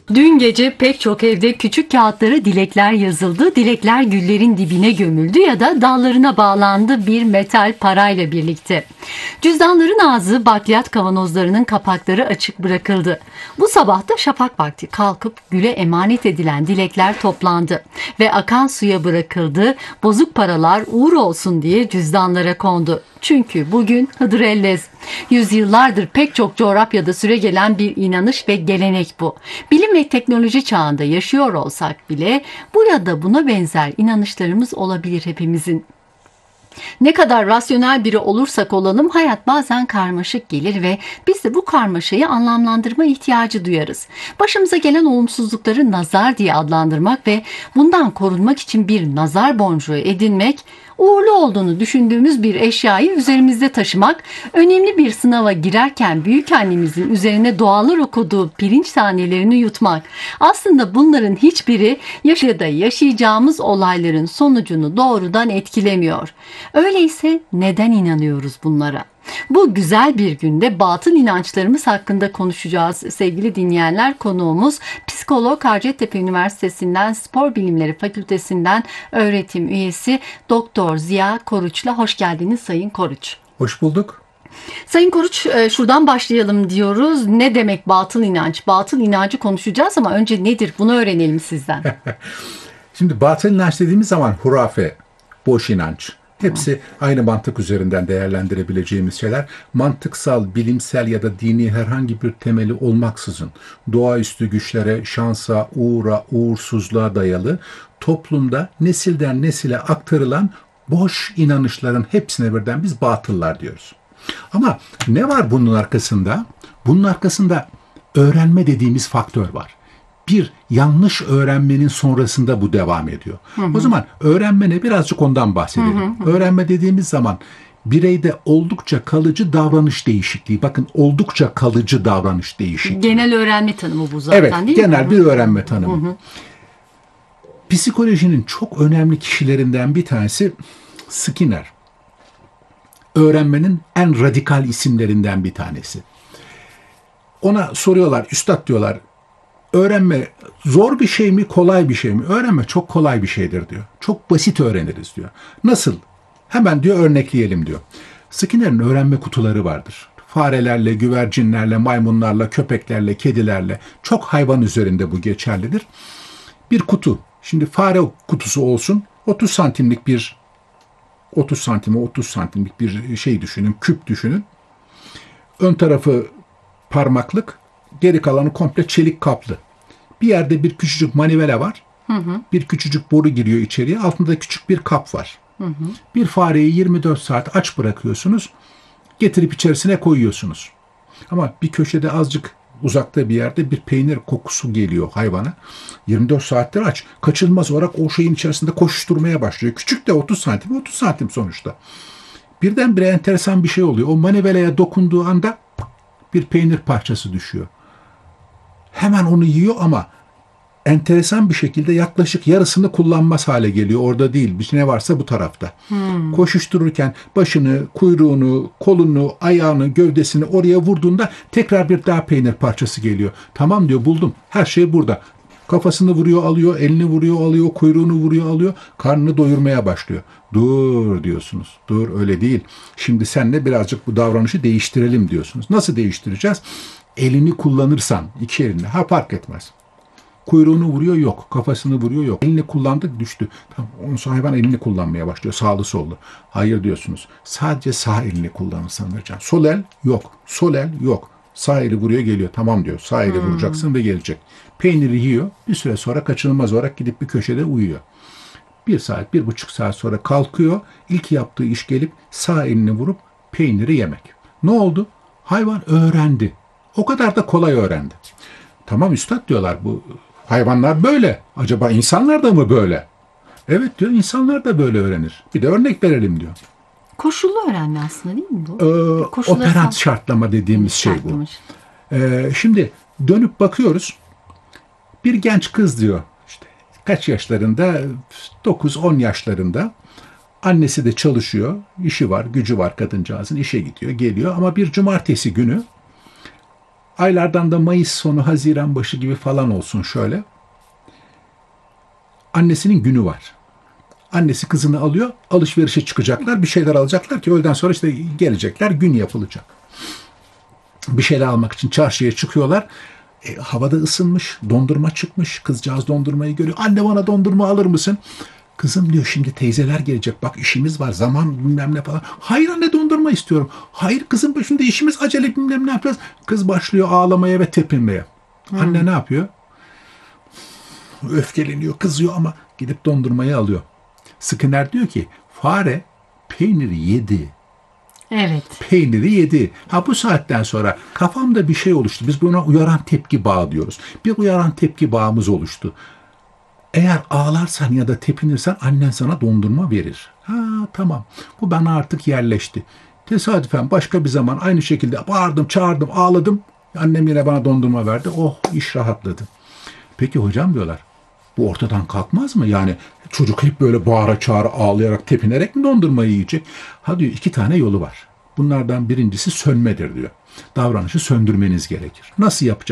Dün gece pek çok evde küçük kağıtlara dilekler yazıldı. Dilekler güllerin dibine gömüldü ya da dallarına bağlandı bir metal parayla birlikte. Cüzdanların ağzı, bakliyat kavanozlarının kapakları açık bırakıldı. Bu sabah da şafak vakti kalkıp güle emanet edilen dilekler toplandı ve akan suya bırakıldı. Bozuk paralar uğur olsun diye cüzdanlara kondu. Çünkü bugün Hıdrellez. Yüzyıllardır pek çok coğrafyada süregelen bir inanış ve gelenek bu. Bilim ve teknoloji çağında yaşıyor olsak bile bu ya da buna benzer inanışlarımız olabilir hepimizin. Ne kadar rasyonel biri olursak olalım hayat bazen karmaşık gelir ve biz de bu karmaşayı anlamlandırma ihtiyacı duyarız. Başımıza gelen olumsuzlukları nazar diye adlandırmak ve bundan korunmak için bir nazar boncuğu edinmek, uğurlu olduğunu düşündüğümüz bir eşyayı üzerimizde taşımak, önemli bir sınava girerken büyükannemizin üzerine dualar okuduğu pirinç tanelerini yutmak. Aslında bunların hiçbiri yaşada yaşayacağımız olayların sonucunu doğrudan etkilemiyor. Öyleyse neden inanıyoruz bunlara? Bu güzel bir günde batıl inançlarımız hakkında konuşacağız sevgili dinleyenler. Konuğumuz psikolog, Hacettepe Üniversitesi'nden Spor Bilimleri Fakültesinden öğretim üyesi Doktor Ziya Koruç'la. Hoş geldiniz Sayın Koruç. Hoş bulduk. Sayın Koruç, şuradan başlayalım diyoruz. Ne demek batıl inanç? Batıl inancı konuşacağız ama önce nedir? Bunu öğrenelim sizden. Şimdi batıl inanç dediğimiz zaman hurafe, boş inanç. Hepsi aynı mantık üzerinden değerlendirebileceğimiz şeyler. Mantıksal, bilimsel ya da dini herhangi bir temeli olmaksızın doğaüstü güçlere, şansa, uğura, uğursuzluğa dayalı toplumda nesilden nesile aktarılan boş inanışların hepsine birden biz batıllar diyoruz. Ama ne var bunun arkasında? Bunun arkasında öğrenme dediğimiz faktör var. Bir yanlış öğrenmenin sonrasında bu devam ediyor. O zaman öğrenme birazcık ondan bahsedelim. Öğrenme dediğimiz zaman bireyde oldukça kalıcı davranış değişikliği. Bakın oldukça kalıcı davranış değişikliği. Genel öğrenme tanımı bu zaten evet, değil mi? Genel bir öğrenme tanımı. Psikolojinin çok önemli kişilerinden bir tanesi Skinner. Öğrenmenin en radikal isimlerinden bir tanesi. Ona soruyorlar, üstad diyorlar, öğrenme zor bir şey mi, kolay bir şey mi? Öğrenme çok kolay bir şeydir diyor. Çok basit öğreniriz diyor. Nasıl? Hemen diyor örnekleyelim diyor. Skinner'in öğrenme kutuları vardır. Farelerle, güvercinlerle, maymunlarla, köpeklerle, kedilerle çok hayvan üzerinde bu geçerlidir. Bir kutu. Şimdi fare kutusu olsun. 30 santimlik bir 30 santimlik bir şey düşünün, küp düşünün. Ön tarafı parmaklık, geri kalanı komple çelik kaplı. Bir yerde bir küçücük manivela var. Bir küçücük boru giriyor içeriye. Altında küçük bir kap var. Bir fareyi 24 saat aç bırakıyorsunuz. Getirip içerisine koyuyorsunuz. Ama bir köşede azıcık uzakta bir yerde bir peynir kokusu geliyor hayvana. 24 saattir aç. Kaçınılmaz olarak o şeyin içerisinde koşuşturmaya başlıyor. Küçük de 30 santim sonuçta. Birdenbire enteresan bir şey oluyor. O manivelaya dokunduğu anda bir peynir parçası düşüyor. Hemen onu yiyor ama enteresan bir şekilde yaklaşık yarısını kullanmaz hale geliyor. Orada değil. Bir şey ne varsa bu tarafta. Koşuştururken başını, kuyruğunu, kolunu, ayağını, gövdesini oraya vurduğunda tekrar bir daha peynir parçası geliyor. Tamam diyor, buldum. Her şey burada. Kafasını vuruyor, alıyor, elini vuruyor, alıyor, kuyruğunu vuruyor, alıyor. Karnını doyurmaya başlıyor. Dur diyorsunuz. Dur, öyle değil. Şimdi seninle birazcık bu davranışı değiştirelim diyorsunuz. Nasıl değiştireceğiz? Elini kullanırsan, iki elini. Fark etmez. Kuyruğunu vuruyor, yok. Kafasını vuruyor, yok. Elini kullandı, düştü. Tamam, ondan sonra hayvan elini kullanmaya başlıyor. Sağlı sollu. Hayır diyorsunuz. Sadece sağ elini kullanırsan vereceksin. Sol el yok. Sol el yok. Sağ eli vuruyor, geliyor. Tamam diyor. Sağ eli vuracaksın ve gelecek. Peyniri yiyor. Bir süre sonra kaçınılmaz olarak gidip bir köşede uyuyor. 1 saat, 1,5 saat sonra kalkıyor. İlk yaptığı iş gelip sağ elini vurup peyniri yemek. Ne oldu? Hayvan öğrendi. O kadar da kolay öğrendi. Tamam üstad diyorlar, bu hayvanlar böyle. Acaba insanlar da mı böyle? Evet diyor, insanlar da böyle öğrenir. Bir de örnek verelim diyor. Koşullu öğrenme aslında değil mi bu? Operant şartlama dediğimiz şey bu. Şimdi dönüp bakıyoruz. Bir genç kız diyor, işte kaç yaşlarında? 9-10 yaşlarında. Annesi de çalışıyor. İşi var, gücü var kadıncağızın. İşe gidiyor, geliyor. Ama bir cumartesi günü Aylardan da Mayıs sonu, Haziran başı gibi falan olsun şöyle. Annesinin günü var. Annesi kızını alıyor, alışverişe çıkacaklar, bir şeyler alacaklar ki öğleden sonra işte gelecekler, gün yapılacak. Bir şeyler almak için çarşıya çıkıyorlar. Havada ısınmış, dondurma çıkmış. Kızcağız dondurmayı görüyor. Anne bana dondurma alır mısın? Kızım diyor şimdi teyzeler gelecek. Bak işimiz var. Zaman bilmem ne falan. Hayır anne dondurma istiyorum. Hayır kızım şimdi işimiz acele bilmem ne yapacağız. Kız başlıyor ağlamaya ve tepinmeye. Anne ne yapıyor? Öfkeleniyor, kızıyor ama gidip dondurmayı alıyor. Skinner diyor ki fare peyniri yedi. Evet. Peyniri yedi. Bu saatten sonra kafamda bir şey oluştu. Biz buna uyaran tepki bağı diyoruz. Bir uyaran tepki bağımız oluştu. Eğer ağlarsan ya da tepinirsen annen sana dondurma verir. Tamam. Bu bana artık yerleşti. Tesadüfen başka bir zaman aynı şekilde bağırdım, çağırdım, ağladım. Annem yine bana dondurma verdi. Oh iş rahatladı. Peki hocam diyorlar. Bu ortadan kalkmaz mı? Yani çocuk hep böyle bağıra çağıra ağlayarak tepinerek mi dondurmayı yiyecek? Diyor 2 tane yolu var. Bunlardan birincisi sönmedir diyor. Davranışı söndürmeniz gerekir. Nasıl yapacak?